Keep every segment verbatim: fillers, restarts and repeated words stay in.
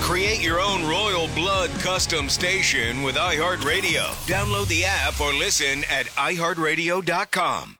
Create your own Royal Blood custom station with iHeartRadio. Download the app or listen at i heart radio dot com.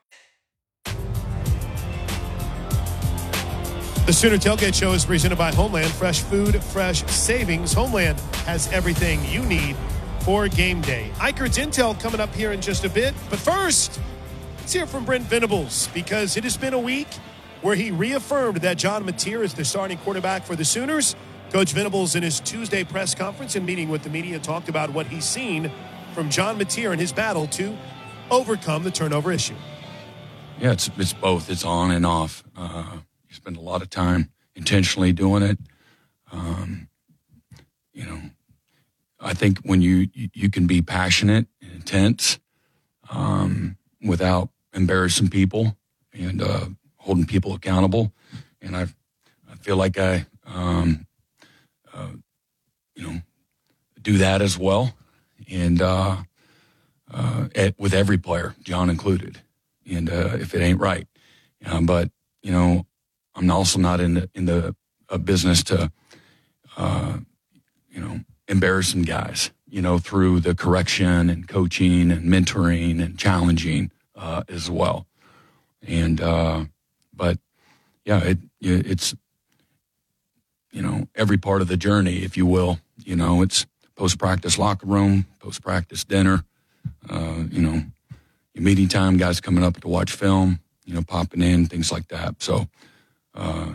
The Sooner Tailgate Show is presented by Homeland. Fresh food, fresh savings. Homeland has everything you need for game day. Eichert's Intel coming up here in just a bit. But first, let's hear from Brent Venables, because it has been a week where he reaffirmed that John Mateer is the starting quarterback for the Sooners. Coach Venables, in his Tuesday press conference and meeting with the media, talked about what he's seen from John Mateer in his battle to overcome the turnover issue. Yeah, it's it's both. It's on and off. Uh, you spend a lot of time intentionally doing it. Um, you know, I think when you you can be passionate and intense um, without embarrassing people and uh, holding people accountable, and I I feel like I um, uh, you know do that as well, and uh, uh, at, with every player, John included, and uh, if it ain't right, um, but you know I'm also not in the in the uh, business to uh, you know. embarrassing guys, you know, through the correction and coaching and mentoring and challenging uh, as well. And, uh, but yeah, it, it's, you know, every part of the journey, if you will, you know, it's post-practice locker room, post-practice dinner, uh, you know, your meeting time, guys coming up to watch film, you know, popping in, things like that. So uh,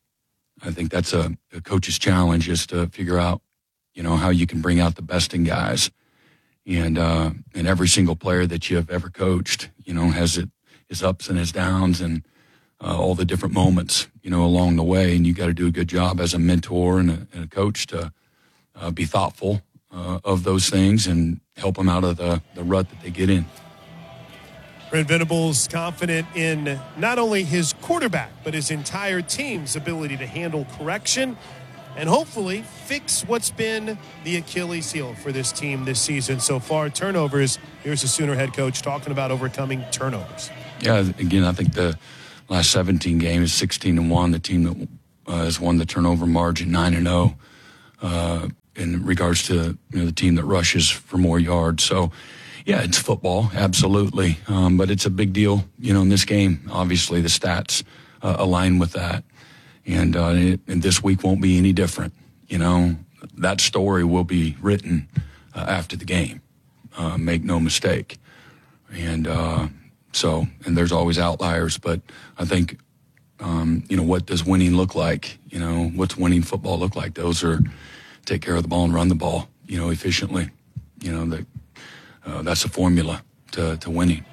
I think that's a, a coach's challenge, is to figure out, you know, how you can bring out the best in guys. And uh, and every single player that you have ever coached, you know, has it his ups and his downs and uh, all the different moments, you know, along the way. And you got to do a good job as a mentor and a, and a coach to uh, be thoughtful uh, of those things and help them out of the, the rut that they get in. Brent Venables confident in not only his quarterback, but his entire team's ability to handle correction and hopefully fix what's been the Achilles heel for this team this season so far, turnovers. Here's the Sooner head coach talking about overcoming turnovers. Yeah, again, I think the last seventeen games, sixteen and one, the team that uh, has won the turnover margin, nine and oh, uh, in regards to, you know, the team that rushes for more yards. So, yeah, it's football, absolutely, um, but it's a big deal, you know, in this game. Obviously, the stats uh, align with that. And, uh, it, and this week won't be any different. You know, that story will be written uh, after the game. Uh, make no mistake. And uh, so, and there's always outliers, but I think, um, you know, what does winning look like? You know, what's winning football look like? Those are take care of the ball and run the ball, you know, efficiently. You know, that uh, that's the formula to, to winning.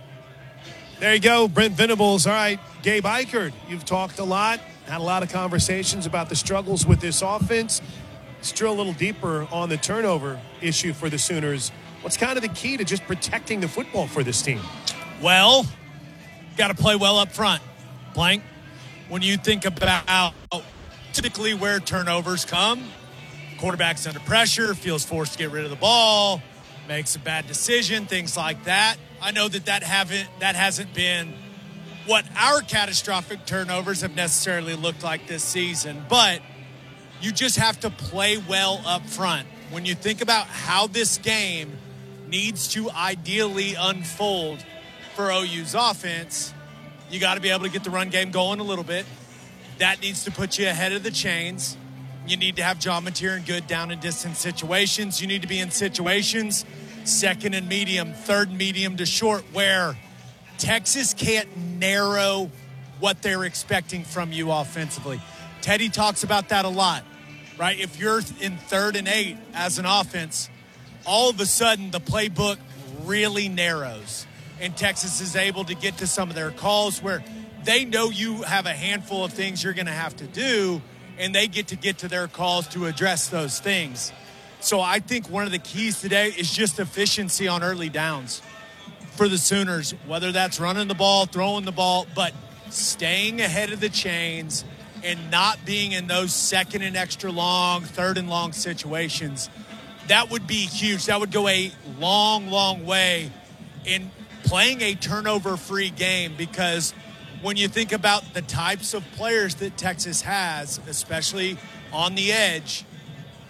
There you go, Brent Venables. All right, Gabe Eichert, you've talked a lot. Had a lot of conversations about the struggles with this offense. Let's drill a little deeper on the turnover issue for the Sooners. What's kind of the key to just protecting the football for this team? Well, got to play well up front. Blank. When you think about typically where turnovers come, quarterback's under pressure, feels forced to get rid of the ball, makes a bad decision, things like that. I know that that haven't that hasn't been what our catastrophic turnovers have necessarily looked like this season, but you just have to play well up front. When you think about how this game needs to ideally unfold for O U's offense, you got to be able to get the run game going a little bit. That needs to put you ahead of the chains. You need to have John Mateer in good down and distance situations. You need to be in situations, second and medium, third and medium to short, where Texas can't narrow what they're expecting from you offensively. Teddy talks about that a lot, right? If you're in third and eight as an offense, all of a sudden the playbook really narrows, and Texas is able to get to some of their calls where they know you have a handful of things you're going to have to do, and they get to get to their calls to address those things. So I think one of the keys today is just efficiency on early downs for the Sooners, whether that's running the ball, throwing the ball, but staying ahead of the chains and not being in those second and extra long, third and long situations. That would be huge. That would go a long, long way in playing a turnover-free game, because when you think about the types of players that Texas has, especially on the edge,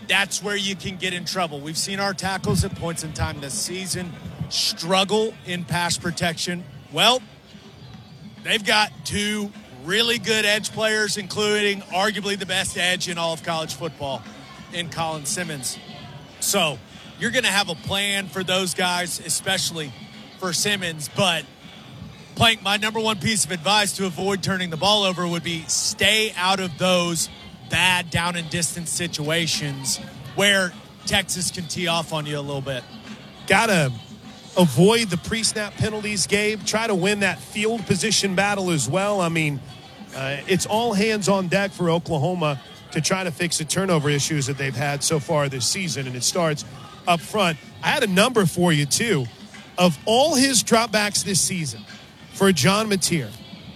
that's where you can get in trouble. We've seen our tackles at points in time this season struggle in pass protection. Well, they've got two really good edge players, including arguably the best edge in all of college football in Colin Simmons. So you're going to have a plan for those guys, especially for Simmons. But, Plank, my number one piece of advice to avoid turning the ball over would be stay out of those bad down and distance situations where Texas can tee off on you a little bit. Gotta avoid the pre-snap penalties, Gabe. Try to win that field position battle as well. I mean, uh, it's all hands on deck for Oklahoma to try to fix the turnover issues that they've had so far this season, and it starts up front. I had a number for you, too, of all his dropbacks this season for John Mateer.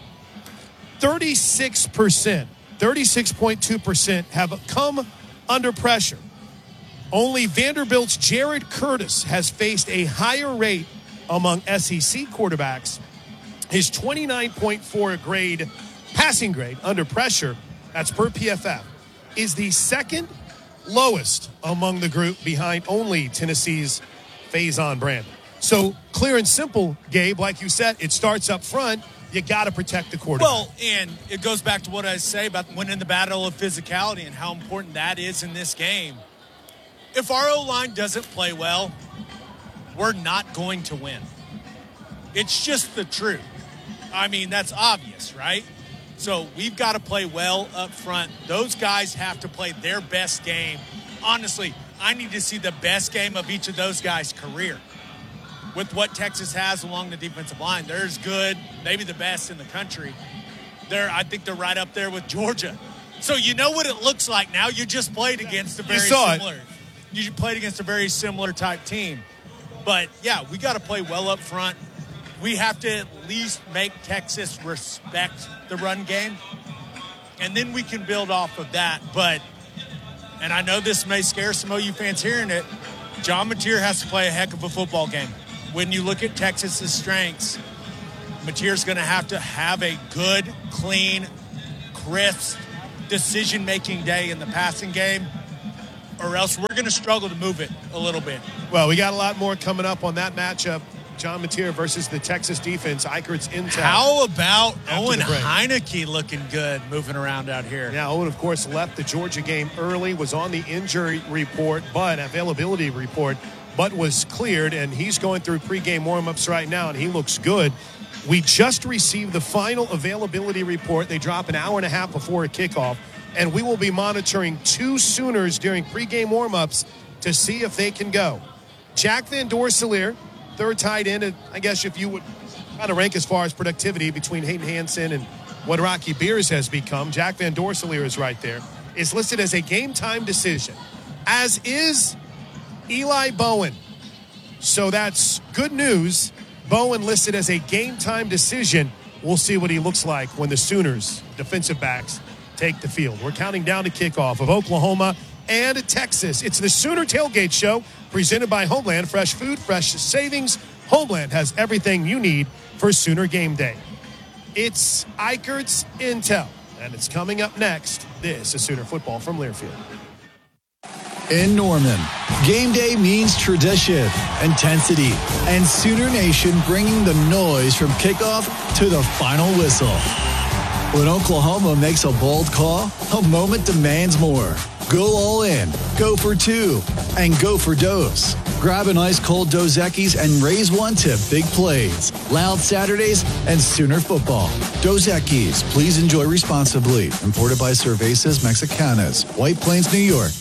thirty-six percent. thirty-six point two percent have come under pressure. Only Vanderbilt's Jared Curtis has faced a higher rate among S E C quarterbacks. His twenty-nine point four grade, passing grade under pressure, that's per P F F, is the second lowest among the group behind only Tennessee's Faison Brandon. So clear and simple, Gabe, like you said, it starts up front. You got to protect the quarterback. Well, and it goes back to what I say about winning the battle of physicality and how important that is in this game. If our O-line doesn't play well, we're not going to win. It's just the truth. I mean, that's obvious, right? So we've got to play well up front. Those guys have to play their best game. Honestly, I need to see the best game of each of those guys' career. With what Texas has along the defensive line, they're as good, maybe the best in the country. They're, I think they're right up there with Georgia. So you know what it looks like now. You just played against a very you saw similar. It. You played against a very similar type team. But yeah, we got to play well up front. We have to at least make Texas respect the run game, and then we can build off of that. But, and I know this may scare some O U fans hearing it, John Mateer has to play a heck of a football game. When you look at Texas's strengths, Mateer's going to have to have a good, clean, crisp, decision-making day in the passing game, or else we're going to struggle to move it a little bit. Well, we got a lot more coming up on that matchup. John Mateer versus the Texas defense. Eichert's intel. How about Owen Heineke looking good, moving around out here? Yeah, Owen, of course, left the Georgia game early, was on the injury report, but availability report, but was cleared, and he's going through pregame warm-ups right now, and he looks good. We just received the final availability report. They drop an hour and a half before a kickoff, and we will be monitoring two Sooners during pregame warm-ups to see if they can go. Jack Van Dorselaer, third tight end, and I guess if you would kind of rank as far as productivity between Hayden Hansen and what Rocky Beers has become, Jack Van Dorselaer is right there, is listed as a game-time decision, as is Eli Bowen. So that's good news. Bowen listed as a game-time decision. We'll see what he looks like when the Sooners defensive backs take the field. We're counting down to kickoff of Oklahoma and Texas. It's the Sooner Tailgate Show presented by Homeland. Fresh food, fresh savings. Homeland has everything you need for Sooner game day. It's Eichert's Intel, and it's coming up next. This is Sooner football from Learfield. In Norman, game day means tradition, intensity, and Sooner Nation bringing the noise from kickoff to the final whistle. When Oklahoma makes a bold call, a moment demands more. Go all in, go for two, and go for Dose. Grab an ice-cold Dos Equis and raise one to big plays, loud Saturdays, and Sooner football. Dos Equis, please enjoy responsibly. Imported by Cervezas Mexicanas, White Plains, New York.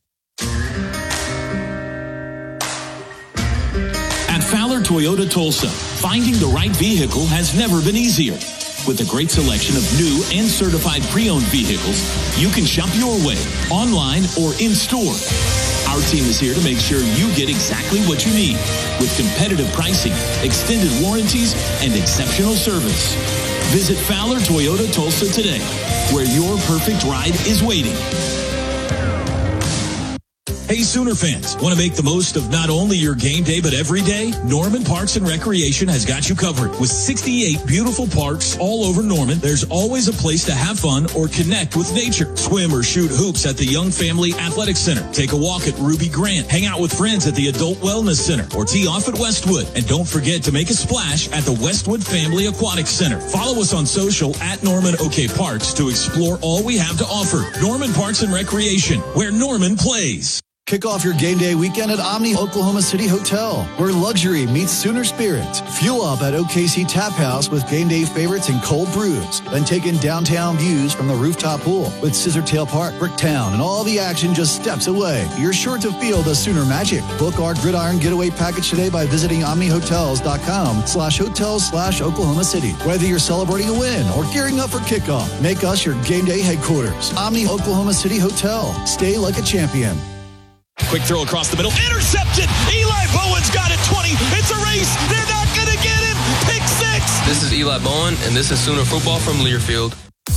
At Fowler Toyota Tulsa, finding the right vehicle has never been easier. With a great selection of new and certified pre-owned vehicles, you can shop your way, online or in-store. Our team is here to make sure you get exactly what you need, with competitive pricing, extended warranties, and exceptional service. Visit Fowler Toyota Tulsa today, where your perfect ride is waiting. Hey, Sooner fans, want to make the most of not only your game day, but every day? Norman Parks and Recreation has got you covered. With sixty-eight beautiful parks all over Norman, there's always a place to have fun or connect with nature. Swim or shoot hoops at the Young Family Athletic Center. Take a walk at Ruby Grant. Hang out with friends at the Adult Wellness Center or tee off at Westwood. And don't forget to make a splash at the Westwood Family Aquatic Center. Follow us on social at Norman OK Parks to explore all we have to offer. Norman Parks and Recreation, where Norman plays. Kick off your game day weekend at Omni Oklahoma City Hotel, where luxury meets Sooner spirit. Fuel up at O K C Tap House with game day favorites and cold brews. Then take in downtown views from the rooftop pool with Scissortail Park, Bricktown, and all the action just steps away. You're sure to feel the Sooner magic. Book our Gridiron Getaway package today by visiting omnihotels.com slash hotels slash Oklahoma City. Whether you're celebrating a win or gearing up for kickoff, make us your game day headquarters. Omni Oklahoma City Hotel. Stay like a champion. Quick throw across the middle. Intercepted. Eli Bowen's got it. twenty. It's a race. They're not going to get him. Pick six. This is Eli Bowen, and this is Sooner Football from Learfield.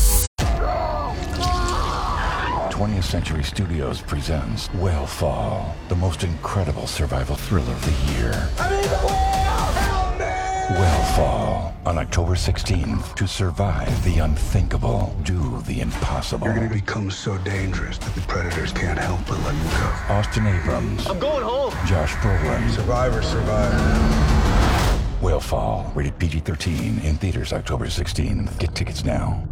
twentieth Century Studios presents Whale Fall, the most incredible survival thriller of the year. I mean, the whale! Help me! Whale Fall, on October sixteenth. To survive the unthinkable, do the impossible. You're going to become so dangerous that the predators can't help but let you go. Austin Abrams. I'm going home. Josh Brolin. Survivors survive. Whale Fall, rated P G thirteen, in theaters October sixteenth. Get tickets now.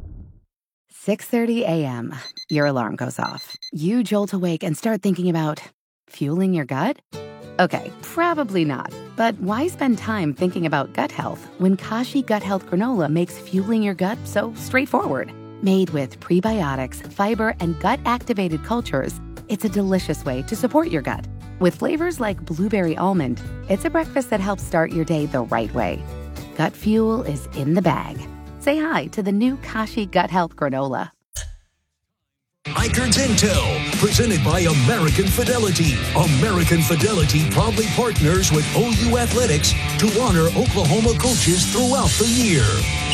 six thirty a.m. Your alarm goes off. You jolt awake and start thinking about fueling your gut? Okay, probably not. But why spend time thinking about gut health when Kashi Gut Health Granola makes fueling your gut so straightforward? Made with prebiotics, fiber, and gut-activated cultures, it's a delicious way to support your gut. With flavors like blueberry almond, it's a breakfast that helps start your day the right way. Gut fuel is in the bag. Say hi to the new Kashi Gut Health Granola. Ikerd's Intel, presented by American Fidelity. American Fidelity proudly partners with O U Athletics to honor Oklahoma coaches throughout the year.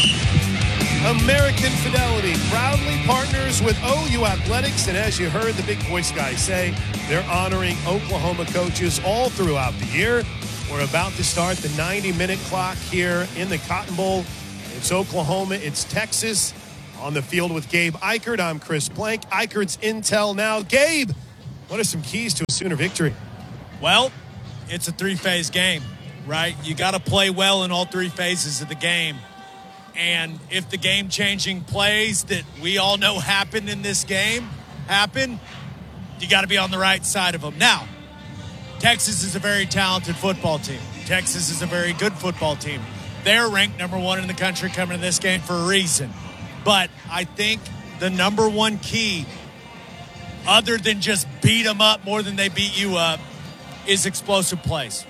American Fidelity proudly partners with O U Athletics, and as you heard the big voice guy say, they're honoring Oklahoma coaches all throughout the year. We're about to start the ninety-minute clock here in the Cotton Bowl. It's Oklahoma, it's Texas. On the field with Gabe Ikerd, I'm Chris Blank. Ikerd's Intel now. Gabe, what are some keys to a Sooner victory? Well, it's a three-phase game, right? You got to play well in all three phases of the game. And if the game-changing plays that we all know happened in this game happen, you got to be on the right side of them. Now, Texas is a very talented football team. Texas is a very good football team. They're ranked number one in the country coming to this game for a reason. But I think the number one key, other than just beat them up more than they beat you up, is explosive plays.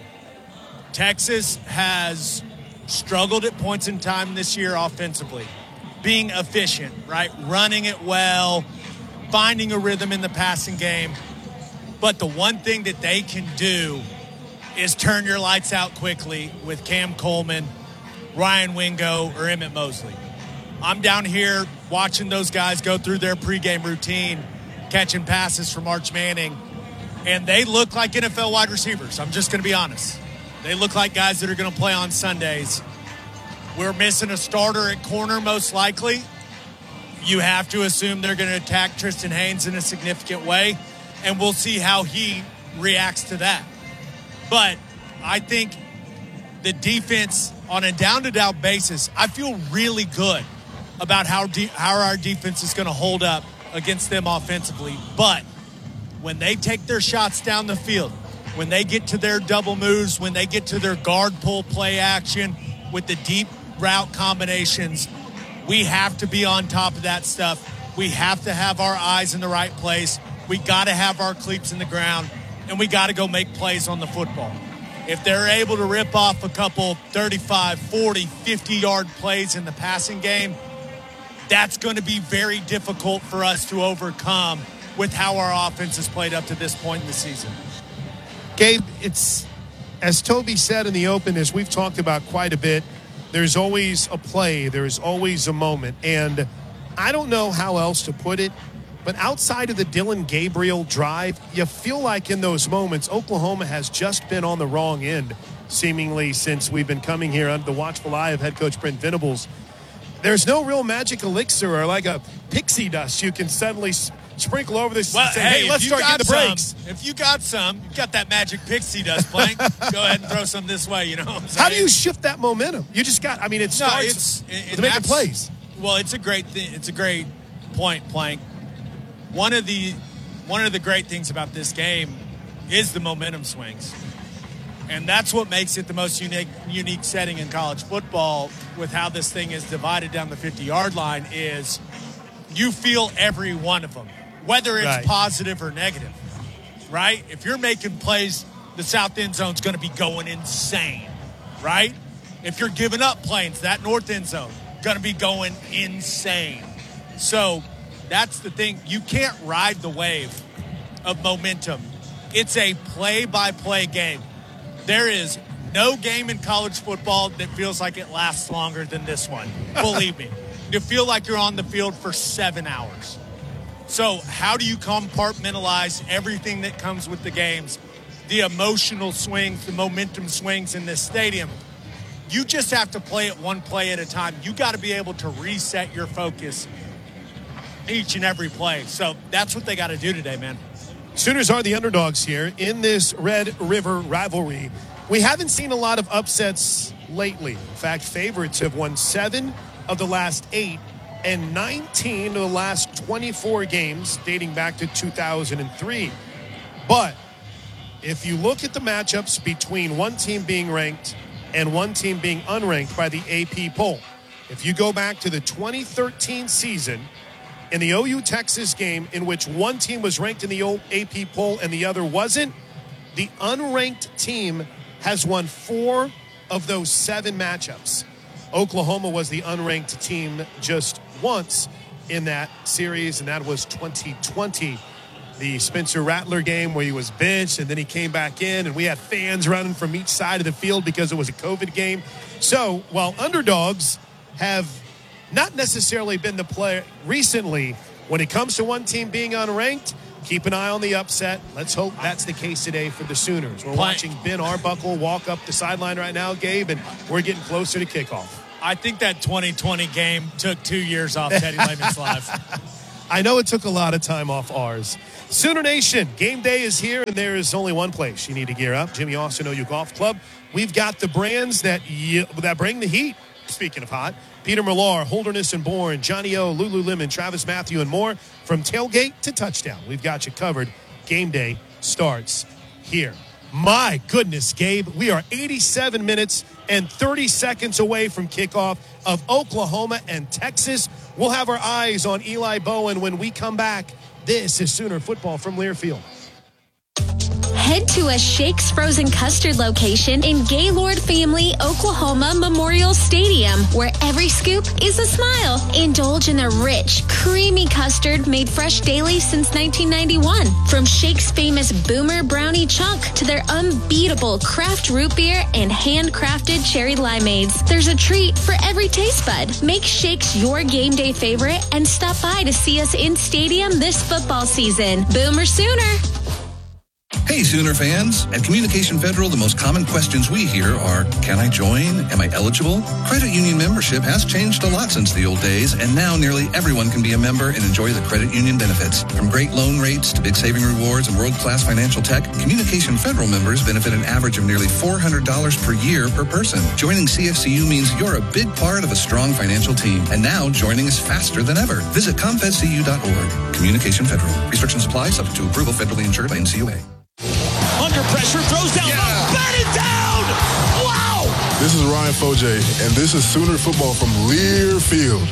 Texas has struggled at points in time this year offensively, being efficient, right? Running it well, finding a rhythm in the passing game. But the one thing that they can do is turn your lights out quickly with Cam Coleman, Ryan Wingo, or Emmett Mosley. I'm down here watching those guys go through their pregame routine, catching passes from Arch Manning, and they look like N F L wide receivers. I'm just going to be honest. They look like guys that are going to play on Sundays. We're missing a starter at corner most likely. You have to assume they're going to attack Tristan Haynes in a significant way, and we'll see how he reacts to that. But I think the defense, on a down-to-down basis, I feel really good about how de- how our defense is going to hold up against them offensively. But when they take their shots down the field, when they get to their double moves, when they get to their guard pull play action with the deep route combinations, we have to be on top of that stuff. We have to have our eyes in the right place. We got to have our cleats in the ground, and we got to go make plays on the football. If they're able to rip off a couple thirty-five, forty, fifty-yard plays in the passing game, that's going to be very difficult for us to overcome with how our offense has played up to this point in the season. Gabe, it's, as Toby said in the open, as we've talked about quite a bit, there's always a play, there's always a moment. And I don't know how else to put it. But outside of the Dylan Gabriel drive, you feel like in those moments, Oklahoma has just been on the wrong end, seemingly since we've been coming here under the watchful eye of head coach Brent Venables. There's no real magic elixir or like a pixie dust you can suddenly sprinkle over this well, and say, hey, hey, let's start getting the breaks. Some, if you got some, you got that magic pixie dust playing, go ahead and throw some this way, you know what I'm saying? How do you shift that momentum? You just got, I mean, it no, starts it's, it, with making plays. Well, it's a great thing. It's a great point, Plank. One of the one of the great things about this game is the momentum swings. And that's what makes it the most unique unique setting in college football with how this thing is divided down the fifty-yard line is you feel every one of them, whether it's right. positive or negative, right? If you're making plays, the south end zone's going to be going insane, right? If you're giving up plays, that north end zone going to be going insane. So that's the thing. You can't ride the wave of momentum. It's a play-by-play game. There is no game in college football that feels like it lasts longer than this one. Believe me. You feel like you're on the field for seven hours. So how do you compartmentalize everything that comes with the games? The emotional swings, the momentum swings in this stadium. You just have to play it one play at a time. You got to be able to reset your focus each and every play. So that's what they got to do today, man. Sooners are the underdogs here in this Red River rivalry. We haven't seen a lot of upsets lately. In fact, favorites have won seven of the last eight and nineteen of the last twenty-four games dating back to two thousand three. But if you look at the matchups between one team being ranked and one team being unranked by the A P poll, if you go back to the twenty thirteen season, in the O U Texas game in which one team was ranked in the A P poll and the other wasn't, the unranked team has won four of those seven matchups. Oklahoma was the unranked team just once in that series, and that was twenty twenty. The Spencer Rattler game where he was benched and then he came back in, and we had fans running from each side of the field because it was a COVID game. So while underdogs have not necessarily been the player recently, when it comes to one team being unranked, keep an eye on the upset. Let's hope that's the case today for the Sooners. We're watching Ben Arbuckle walk up the sideline right now, Gabe, and we're getting closer to kickoff. I think that twenty twenty game took two years off Teddy Lehman's life. I know it took a lot of time off ours. Sooner Nation, game day is here, and there is only one place you need to gear up. Jimmy Austin O U Golf Club. We've got the brands that you, that bring the heat. Speaking of hot, Peter Millar, Holderness and Bourne, Johnny O, Lululemon, Travis Matthew, and more. From tailgate to touchdown, we've got you covered. Game day starts here. My goodness, Gabe, we are eighty-seven minutes and thirty seconds away from kickoff of Oklahoma and Texas. We'll have our eyes on Eli Bowen when we come back. This is Sooner Football from Learfield. Head to a Shakes Frozen Custard location in Gaylord Family Oklahoma Memorial Stadium, where every scoop is a smile. Indulge in a rich, creamy custard made fresh daily since nineteen ninety-one. From Shakes' famous Boomer Brownie Chunk to their unbeatable craft root beer and handcrafted cherry limeades, there's a treat for every taste bud. Make Shakes your game day favorite and stop by to see us in stadium this football season. Boomer Sooner! Hey, Sooner fans. At Communication Federal, the most common questions we hear are, can I join? Am I eligible? Credit union membership has changed a lot since the old days, and now nearly everyone can be a member and enjoy the credit union benefits. From great loan rates to big saving rewards and world-class financial tech, Communication Federal members benefit an average of nearly four hundred dollars per year per person. Joining C F C U means you're a big part of a strong financial team, and now joining is faster than ever. Visit confed c u dot org. Communication Federal. Restrictions apply, subject to approval, federally insured by N C U A. Under pressure, throws down, yeah. batted down! Wow! This is Ryan Foje, and this is Sooner Football from Learfield.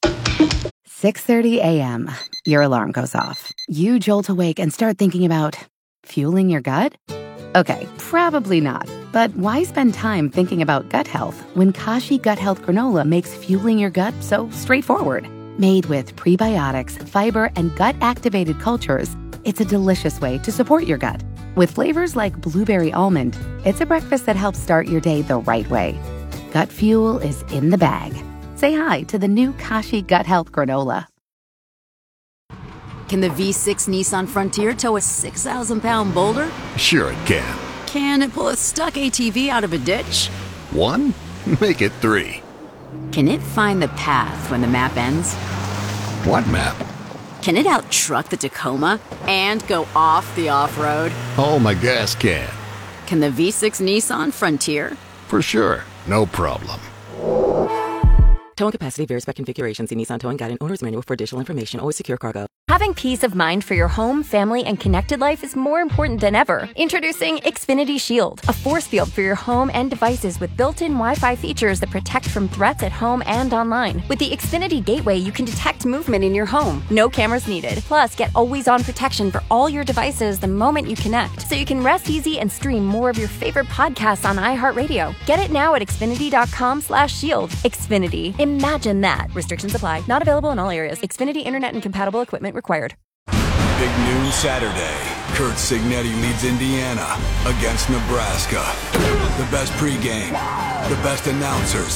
six thirty a.m. Your alarm goes off. You jolt awake and start thinking about fueling your gut? Okay, probably not. But why spend time thinking about gut health when Kashi Gut Health Granola makes fueling your gut so straightforward? Made with prebiotics, fiber, and gut-activated cultures, it's a delicious way to support your gut. With flavors like blueberry almond, it's a breakfast that helps start your day the right way. Gut fuel is in the bag. Say hi to the new Kashi Gut Health Granola. Can the V six Nissan Frontier tow a six thousand pound boulder? Sure it can. Can it pull a stuck A T V out of a ditch? One? Make it three. Can it find the path when the map ends? What map? Can it out-truck the Tacoma and go off the off-road? Oh, my gas can. Can the V six Nissan Frontier? For sure. No problem. Towing capacity varies by configuration. See Nissan Towing Guide and Owner's Manual for additional information. Always secure cargo. Having peace of mind for your home, family, and connected life is more important than ever. Introducing Xfinity Shield, a force field for your home and devices with built-in Wi-Fi features that protect from threats at home and online. With the Xfinity Gateway, you can detect movement in your home. No cameras needed. Plus, get always-on protection for all your devices the moment you connect, so you can rest easy and stream more of your favorite podcasts on iHeartRadio. Get it now at Xfinity.com slash shield. Xfinity. Imagine that. Restrictions apply. Not available in all areas. Xfinity Internet and compatible equipment required. Big noon Saturday. Kurt Signetti leads Indiana against Nebraska. The best pregame, the best announcers.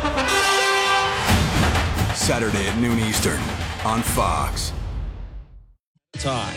Saturday at noon Eastern on Fox. Time.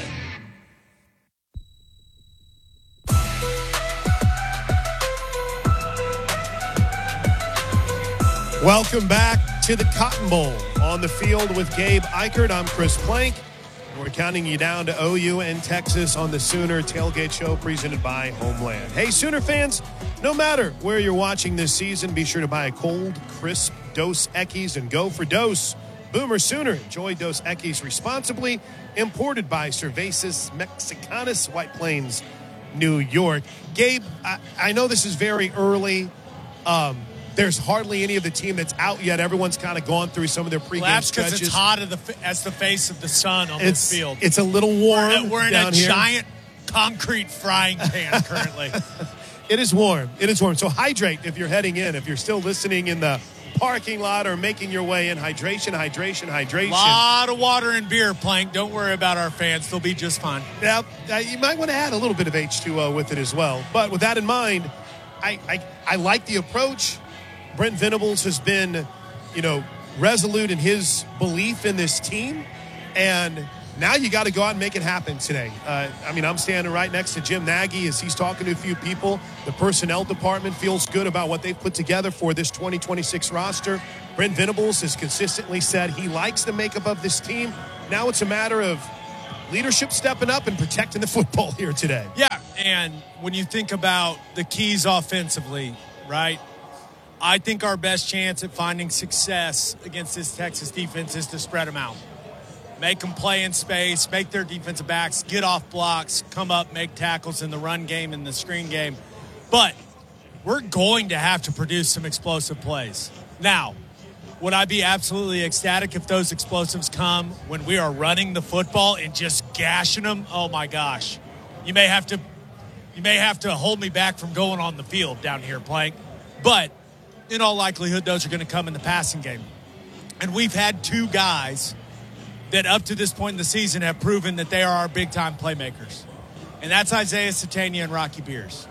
Welcome back to the Cotton Bowl. On the field with Gabe Ikard, I'm Chris Plank. We're counting you down to O U and Texas on the Sooner Tailgate Show presented by Homeland. Hey, Sooner fans, no matter where you're watching this season, be sure to buy a cold, crisp Dos Equis and go for Dos. Boomer Sooner. Enjoy Dos Equis responsibly. Imported by Cervezas Mexicanas, White Plains, New York. Gabe, I, I know this is very early. Um, There's hardly any of the team that's out yet. Everyone's kind of gone through some of their pregame Perhaps stretches. because it's hot as the, as the face of the sun on it's, this field. It's a little warm We're, we're in down a here. giant concrete frying pan currently. It is warm. It is warm. So hydrate if you're heading in. If you're still listening in the parking lot or making your way in, hydration, hydration, hydration. A lot of water and beer, Plank. Don't worry about our fans. They'll be just fine. Yeah, uh, you might want to add a little bit of H two O with it as well. But with that in mind, I, I, I like the approach. Brent Venables has been, you know, resolute in his belief in this team. And now you got to go out and make it happen today. Uh, I mean, I'm standing right next to Jim Nagy as he's talking to a few people. The personnel department feels good about what they've put together for this twenty twenty-six roster. Brent Venables has consistently said he likes the makeup of this team. Now it's a matter of leadership stepping up and protecting the football here today. Yeah, and when you think about the keys offensively, right, I think our best chance at finding success against this Texas defense is to spread them out. Make them play in space, make their defensive backs get off blocks, come up, make tackles in the run game and the screen game. But we're going to have to produce some explosive plays. Now, would I be absolutely ecstatic if those explosives come when we are running the football and just gashing them? Oh, my gosh. You may have to, you may have to hold me back from going on the field down here, Plank. But in all likelihood, those are going to come in the passing game. And we've had two guys that up to this point in the season have proven that they are our big-time playmakers. And that's Isaiah Satania and Rocky Beers.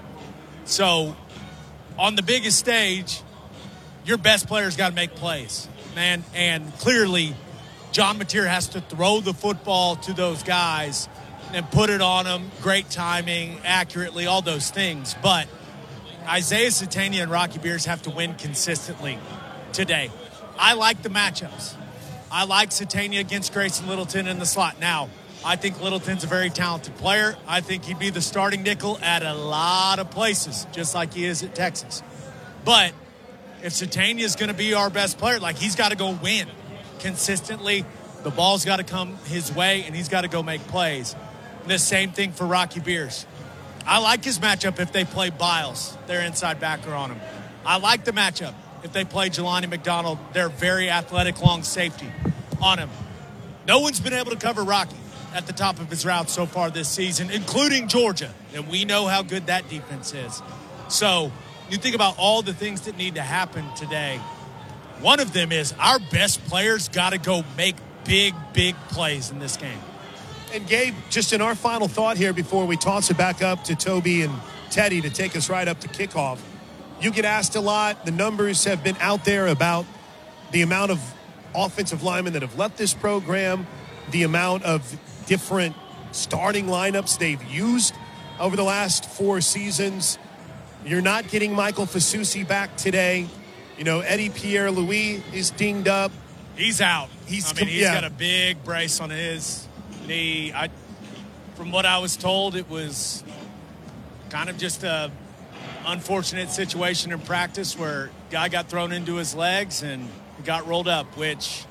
So on the biggest stage, your best player's got to make plays, man. And clearly, John Mateer has to throw the football to those guys and put it on them, great timing, accurately, all those things. But Isaiah Satania and Rocky Beers have to win consistently today. I like the matchups. I like Satania against Grayson Littleton in the slot. Now, I think Littleton's a very talented player. I think he'd be the starting nickel at a lot of places, just like he is at Texas. But if Satania's going to be our best player, like, he's got to go win consistently. The ball's got to come his way, and he's got to go make plays. And the same thing for Rocky Beers. I like his matchup if they play Biles, their inside backer, on him. I like the matchup if they play Jelani McDonald, their very athletic long safety, on him. No one's been able to cover Rocky at the top of his route so far this season, including Georgia, and we know how good that defense is. So you think about all the things that need to happen today. One of them is our best players got to go make big, big plays in this game. And Gabe, just in our final thought here before we toss it back up to Toby and Teddy to take us right up to kickoff, you get asked a lot. The numbers have been out there about the amount of offensive linemen that have left this program, the amount of different starting lineups they've used over the last four seasons. You're not getting Michael Fasusi back today. You know, Eddie Pierre-Louis is dinged up. He's out. He's I mean, he's yeah. got a big brace on his knee. I, from what I was told, it was kind of just a unfortunate situation in practice where guy got thrown into his legs and he got rolled up, which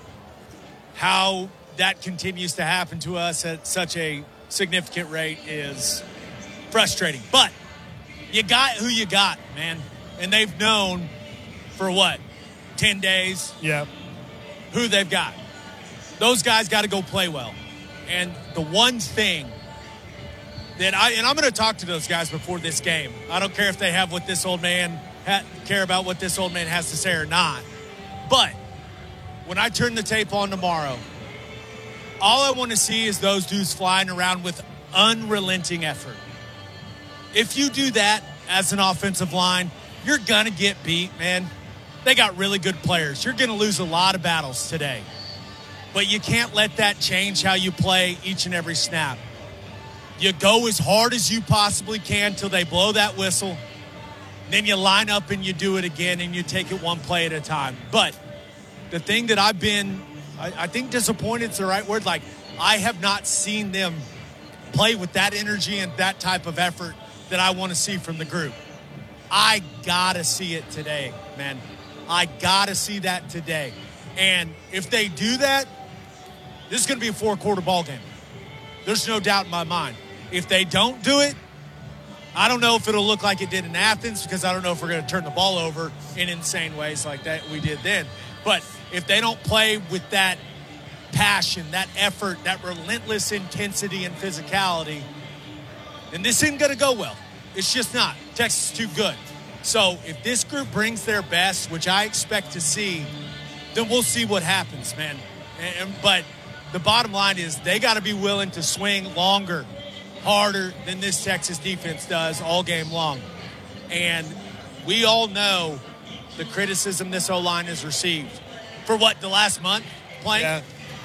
how that continues to happen to us at such a significant rate is frustrating. But you got who you got, man. And they've known for what, ten days? Yeah. Who they've got. Those guys got to go play well. And the one thing that I, and I'm going to talk to those guys before this game. I don't care if they have what this old man, ha, care about what this old man has to say or not. But when I turn the tape on tomorrow, all I want to see is those dudes flying around with unrelenting effort. If you do that as an offensive line, you're going to get beat, man. They got really good players. You're going to lose a lot of battles today. But you can't let that change how you play each and every snap. You go as hard as you possibly can till they blow that whistle. Then you line up and you do it again and you take it one play at a time. But the thing that I've been, I, I think disappointed is the right word. Like, I have not seen them play with that energy and that type of effort that I want to see from the group. I got to see it today, man. I got to see that today. And if they do that, this is going to be a four-quarter ball game. There's no doubt in my mind. If they don't do it, I don't know if it'll look like it did in Athens, because I don't know if we're going to turn the ball over in insane ways like that we did then. But if they don't play with that passion, that effort, that relentless intensity and physicality, then this isn't going to go well. It's just not. Texas is too good. So if this group brings their best, which I expect to see, then we'll see what happens, man. And, but the bottom line is they got to be willing to swing longer, harder than this Texas defense does all game long. And we all know the criticism this O-line has received for what, the last month playing? Yeah.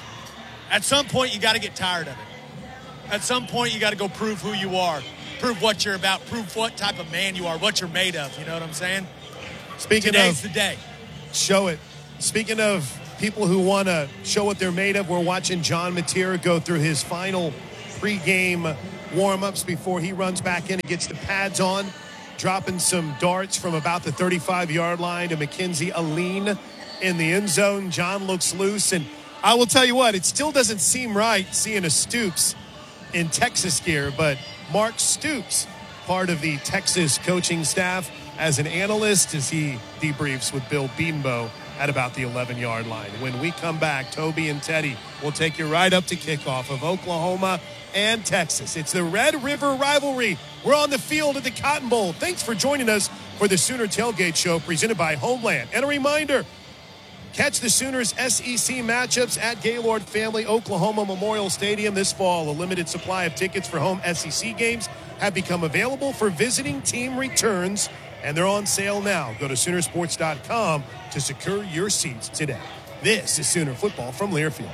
At some point, you got to get tired of it. At some point, you got to go prove who you are, prove what you're about, prove what type of man you are, what you're made of. You know what I'm saying? Speaking Today's of, the day. Show it. Speaking of people who want to show what they're made of, we're watching John Mateer go through his final pregame warm-ups before he runs back in and gets the pads on, dropping some darts from about the thirty-five-yard line to Mackenzie Aline in the end zone. John looks loose, and I will tell you what, it still doesn't seem right seeing a Stoops in Texas gear, but Mark Stoops, part of the Texas coaching staff, as an analyst as he debriefs with Bill Bedenbaugh at about the eleven-yard line. When we come back, Toby and Teddy will take you right up to kickoff of Oklahoma and Texas. It's the Red River rivalry. We're on the field at the Cotton Bowl. Thanks for joining us for the Sooner Tailgate Show presented by Homeland. And a reminder, catch the Sooners S E C matchups at Gaylord Family Oklahoma Memorial Stadium this fall. A limited supply of tickets for home S E C games have become available for visiting team returns, and they're on sale now. Go to Sooner Sports dot com to secure your seats today. This is Sooner Football from Learfield.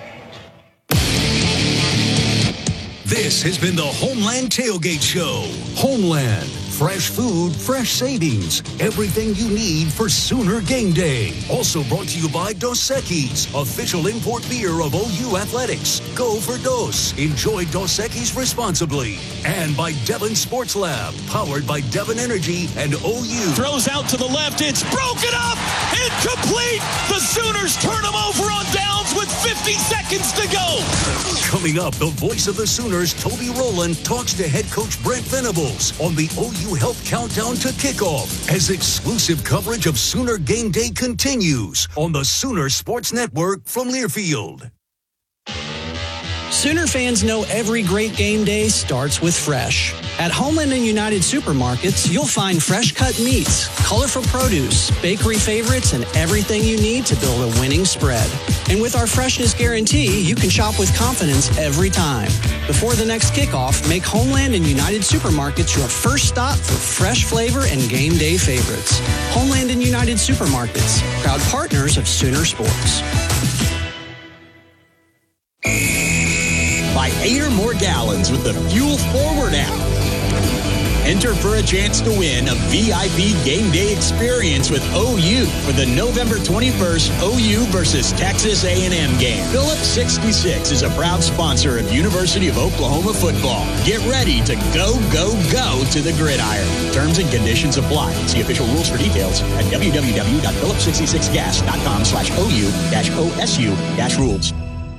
This has been the Homeland Tailgate Show. Homeland. Fresh food, fresh savings. Everything you need for Sooner Game Day. Also brought to you by Dos Equis, official import beer of O U Athletics. Go for Dos. Enjoy Dos Equis responsibly. And by Devon Sports Lab, powered by Devon Energy and O U. Throws out to the left. It's broken up. Incomplete. The Sooners turn them over on downs with fifty seconds to go. Coming up, the voice of the Sooners, Toby Rowland, talks to head coach Brent Venables on the O U Health Countdown to Kickoff as exclusive coverage of Sooner Game Day continues on the Sooner Sports Network from Learfield. Sooner fans know every great game day starts with fresh. At Homeland and United Supermarkets, you'll find fresh cut meats, colorful produce, bakery favorites, and everything you need to build a winning spread. And with our freshness guarantee, you can shop with confidence every time. Before the next kickoff, make Homeland and United Supermarkets your first stop for fresh flavor and game day favorites. Homeland and United Supermarkets, proud partners of Sooner Sports. By eight or more gallons with the Fuel Forward app. Enter for a chance to win a V I P game day experience with O U for the November twenty-first O U versus Texas A and M game. Phillips sixty-six is a proud sponsor of University of Oklahoma football. Get ready to go, go, go to the gridiron. Terms and conditions apply. See official rules for details at w w w dot phillips sixty-six gas dot com slash O U dash O S U dash rules.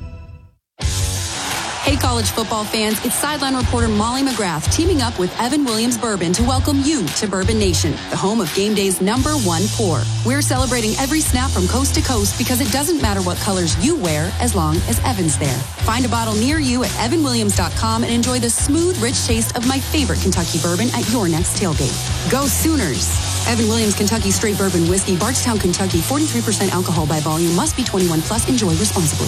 Hey, college football fans, it's sideline reporter Molly McGrath teaming up with Evan Williams Bourbon to welcome you to Bourbon Nation, the home of game day's number one pour. We're celebrating every snap from coast to coast because it doesn't matter what colors you wear as long as Evan's there. Find a bottle near you at evan williams dot com and enjoy the smooth, rich taste of my favorite Kentucky bourbon at your next tailgate. Go Sooners! Evan Williams Kentucky Straight Bourbon Whiskey, Bardstown, Kentucky, forty-three percent alcohol by volume, must be twenty-one plus, enjoy responsibly.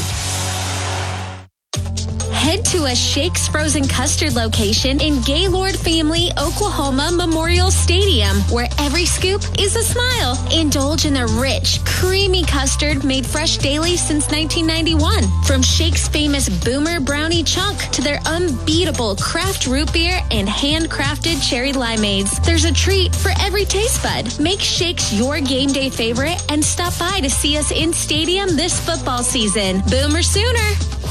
Head to a Shakes Frozen Custard location in Gaylord Family Oklahoma Memorial Stadium, where every scoop is a smile. Indulge in the rich, creamy custard made fresh daily since nineteen ninety-one. From Shakes' famous Boomer Brownie Chunk to their unbeatable craft root beer and handcrafted cherry limeades, there's a treat for every taste bud. Make Shakes your game day favorite and stop by to see us in stadium this football season. Boomer Sooner!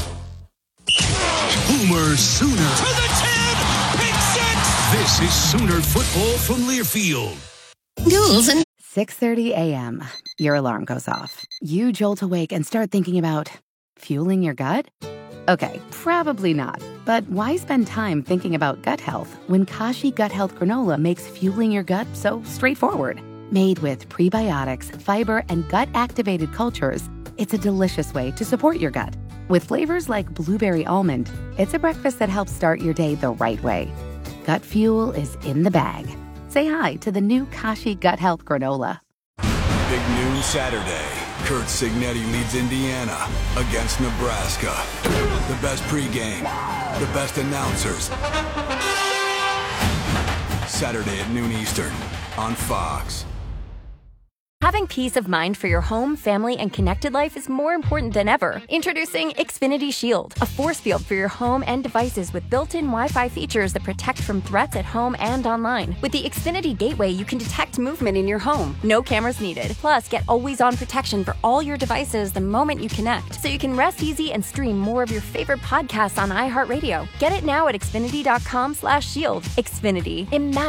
Boomer Sooner. To the ten, pick six. This is Sooner football from Learfield. Ghouls and six thirty a.m. Your alarm goes off. You jolt awake and start thinking about fueling your gut? Okay, probably not. But why spend time thinking about gut health when Kashi Gut Health Granola makes fueling your gut so straightforward? Made with prebiotics, fiber, and gut-activated cultures, it's a delicious way to support your gut. With flavors like blueberry almond, it's a breakfast that helps start your day the right way. Gut fuel is in the bag. Say hi to the new Kashi Gut Health Granola. Big noon Saturday. Kurt Signetti leads Indiana against Nebraska. The best pregame, the best announcers. Saturday at noon Eastern on Fox. Having peace of mind for your home, family, and connected life is more important than ever. Introducing Xfinity Shield, a force field for your home and devices with built-in Wi-Fi features that protect from threats at home and online. With the Xfinity Gateway, you can detect movement in your home. No cameras needed. Plus, get always-on protection for all your devices the moment you connect, so you can rest easy and stream more of your favorite podcasts on iHeartRadio. Get it now at xfinity dot com slash shield. Xfinity. Imagine